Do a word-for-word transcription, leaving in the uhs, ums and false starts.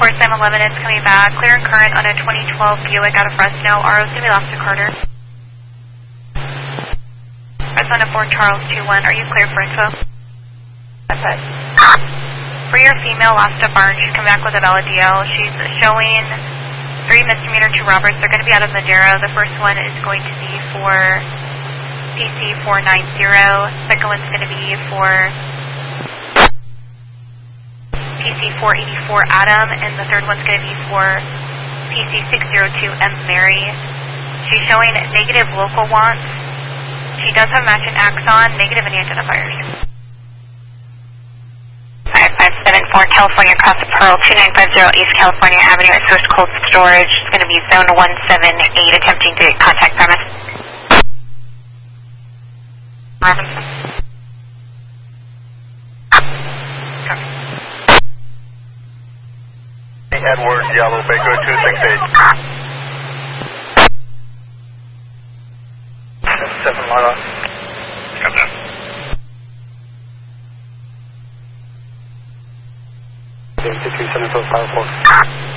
four seven eleven, it's coming back. Clear and current on a twenty twelve Buick out of Fresno. R O's going to be lost to Carter. Fresno four Charles two one, are you clear for info? That's it. For your female lost to Barn, she's coming back with a valid D L. She's showing three misdemeanor, two robbers. They're going to be out of Madera. The first one is going to be for P C four nine zero. Second one's going to be for P C four eighty-four Adam, and the third one's going to be for P C six zero two M Mary. She's showing negative local wants. She does have matching axon, negative any identifiers. five five seven four California across the Pearl, two nine five zero East California Avenue at Source Cold Storage. It's going to be zone one seven eight, attempting to contact premise. Robinson. Edward, Yellow, Baker, two six eight. seven one off. Come down. Two three seven four five four.